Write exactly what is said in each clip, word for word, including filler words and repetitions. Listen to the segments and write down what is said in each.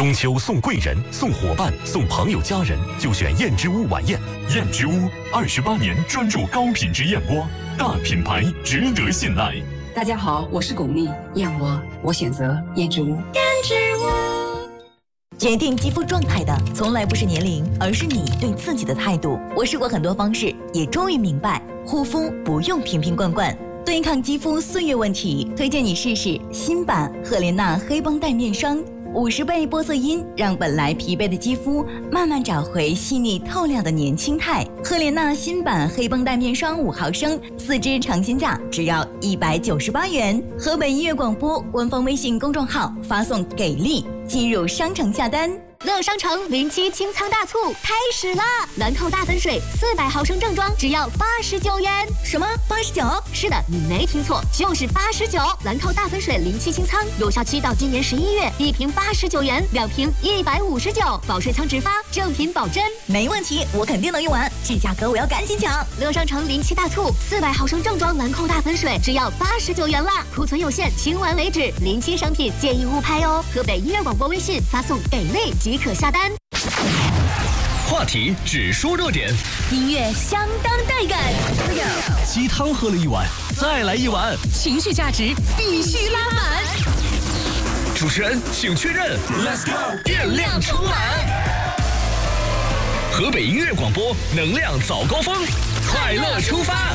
中秋送贵人、送伙伴、送朋友家人，就选燕之屋晚宴。 燕之屋二十八年专注高品质燕窝，大品牌值得信赖。 大家好，我是巩俐，燕窝我选择燕之屋。燕之屋。 决定肌肤状态的从来不是年龄，而是你对自己的态度。我试过很多方式，也终于明白，护肤不用瓶瓶罐罐。对抗肌肤岁月问题，推荐你试试新版赫莲娜黑绷带面霜，五十倍玻色因，让本来疲惫的肌肤慢慢找回细腻透亮的年轻态。赫莲娜新版黑绷带面霜五毫升，四支尝鲜价只要一百九十八元。河北音乐广播官方微信公众号发送给力，进入商城下单。 乐商城零七清仓大促开始啦！兰蔻大粉水四百毫升正装只要八十九元。 什么？八十九？ 是的，你没听错，就是八十九。兰蔻大粉水零七清仓有效期到今年十一月，一瓶八十九元，两瓶一百五十九，保税仓直发，正品保真。 没问题，我肯定能用完，这价格我要赶紧抢！ 乐商城零七大促，四百毫升正装兰蔻大粉水只要八十九元啦，库存有限，清完为止。零七商品建议勿拍哦。河北音乐广播微信发送给力即可下单。 话题只说热点， 音乐相当带感， 鸡汤喝了一碗，再来一碗， 情绪价值必须拉满。 主持人请确认 ，Let's go， 电量充满。河北音乐广播，能量早高峰，快乐出发。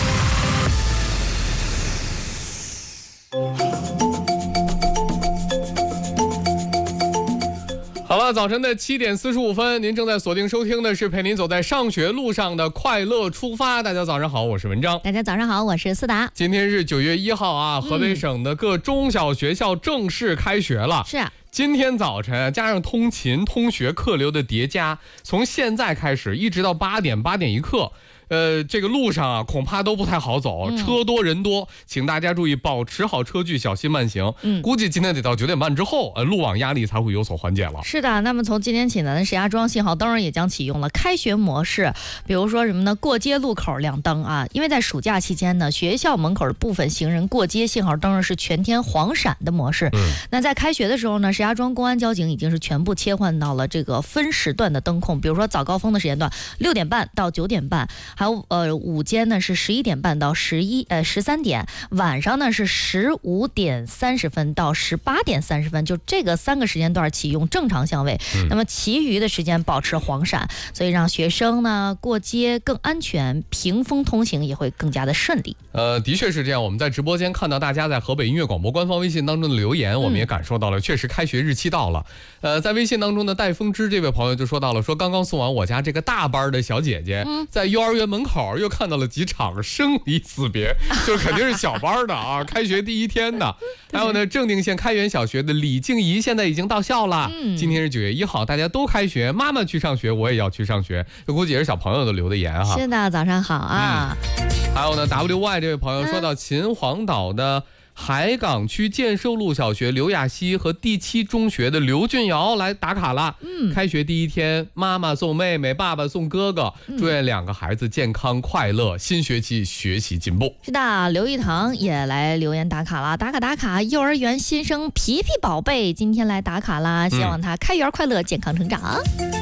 好了，早晨的七点四十五分，您正在锁定收听的是陪您走在上学路上的快乐出发。大家早上好，我是文章。 大家早上好，我是思达。 今天是九月一号啊，河北省的各中小学校正式开学了。 是啊。 今天早晨加上通勤通学客流的叠加，从现在开始一直到八点八点一刻，呃，这个路上啊恐怕都不太好走， 嗯、 车多人多，请大家注意保持好车距，小心慢行。嗯，估计今天得到九点半之后，呃，路网压力才会有所缓解了。 是的，那么从今天起呢，石家庄信号灯也将启用了开学模式，比如说什么呢？过街路口亮灯啊，因为在暑假期间呢，学校门口的部分行人过街信号灯是全天黄闪的模式。嗯，那在开学的时候呢，石家庄公安交警已经是全部切换到了这个分时段的灯控，比如说早高峰的时间段六点半到九点半，还有呃午间呢是十一点半到十一呃十三点，晚上呢是十五点三十分到十八点三十分，就这个三个时间段启用正常相位。嗯、那么其余的时间保持黄闪，所以让学生呢过街更安全，屏风通行也会更加的顺利。 呃，的确是这样。我们在直播间看到大家在河北音乐广播官方微信当中的留言，我们也感受到了，确实开学日期到了。呃，在微信当中的戴风之这位朋友就说到了，说刚刚送完我家这个大班的小姐姐，嗯、在幼儿园门口又看到了几场生离死别，就是肯定是小班的啊，开学第一天的。还有呢，正定县开原小学的李静怡现在已经到校了。嗯、今天是九月一号，大家都开学，妈妈去上学，我也要去上学。这估计也是小朋友的留的言哈。 是的，早上好啊。 嗯、还有呢 ，W Y 这位朋友说到秦皇岛的海港区建设路小学刘亚西和第七中学的刘俊尧来打卡了。嗯，开学第一天，妈妈送妹妹，爸爸送哥哥，祝愿两个孩子健康快乐，新学期学习进步。 是的，刘玉堂也来留言打卡了，打卡打卡，幼儿园新生皮皮宝贝今天来打卡啦，希望他开园快乐，健康成长。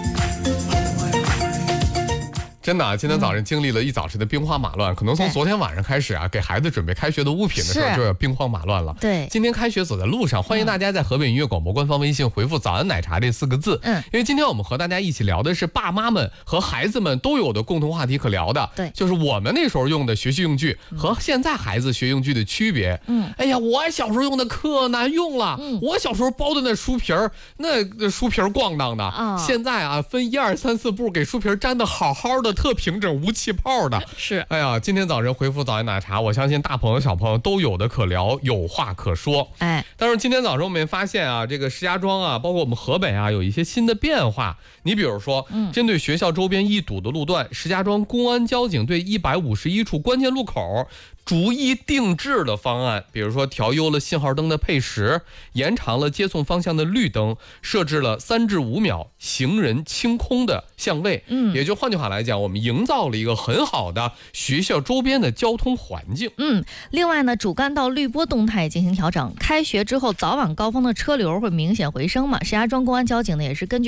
真的啊，今天早上经历了一早晨的兵荒马乱，可能从昨天晚上开始啊，给孩子准备开学的物品的时候就有兵荒马乱了。 对， 今天开学走在路上，欢迎大家在河北音乐广播官方微信回复早安奶茶这四个字。嗯，因为今天我们和大家一起聊的是爸妈们和孩子们都有的共同话题可聊的。 对， 就是我们那时候用的学习用具和现在孩子学用具的区别。嗯，哎呀，我小时候用的可难用了，嗯、我小时候包的那书皮儿，那书皮儿咣当的。啊、现在啊，分一二三四步给书皮儿粘的好好的，特平整无气泡的。 是， 哎呀，今天早晨回复早安奶茶，我相信大朋友小朋友都有的可聊，有话可说。哎，但是今天早上我们发现啊，这个石家庄啊，包括我们河北啊，有一些新的变化。你比如说，嗯、针对学校周边易堵的路段，石家庄公安交警对一百五十一处关键路口逐一定制的方案，比如说调优了信号灯的配时，延长了接送方向的绿灯，设置了三至五秒行人清空的相位。嗯，也就换句话来讲，我们营造了一个很好的学校周边的交通环境。 嗯，另外呢，主干道绿波动态进行调整，开学之后早晚高峰的车流会明显回升嘛。石家庄公安交警呢也是根据